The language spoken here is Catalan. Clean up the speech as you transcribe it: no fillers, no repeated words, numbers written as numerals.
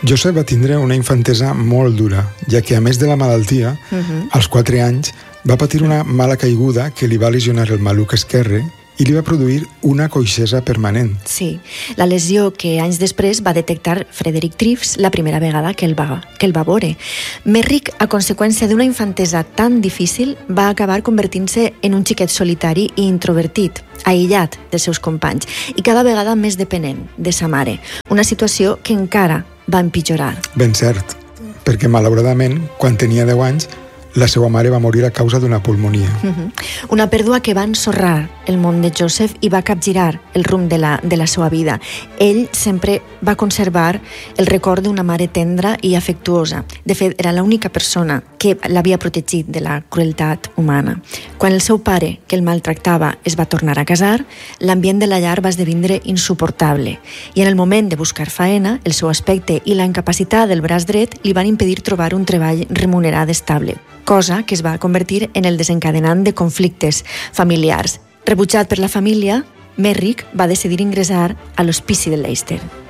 Joseph va tindre una infantesa molt dura, ja que a més de la malaltia, als 4 anys, va patir una mala caiguda que li va lesionar el maluc esquerre i li va produir una coixesa permanent. Sí, la lesió que anys després va detectar Frederick Treves la primera vegada que el va veure. Merrick, a conseqüència d'una infantesa tan difícil, va acabar convertint-se en un xiquet solitari i introvertit, aïllat dels seus companys i cada vegada més dependent de sa mare, una situació que encara va empitjorar. Ben cert, perquè malauradament, quan tenia 10 anys, la seva mare va morir a causa d'una pulmonia. Una pèrdua que va ensorrar el món de Joseph i va capgirar el rumb de la seva vida. Ell sempre va conservar el record d'una mare tendra i afectuosa. De fet, era l'única persona que l'havia protegit de la crueltat humana. Quan el seu pare, que el maltractava, es va tornar a casar, l'ambient de la llar va esdevindre insuportable. I en el moment de buscar faena, el seu aspecte i la incapacitat del braç dret li van impedir trobar un treball remunerat estable, cosa que es va convertir en el desencadenant de conflictes familiars. Rebutjat per la família, Merrick va decidir ingressar a l'hospici de Leicester.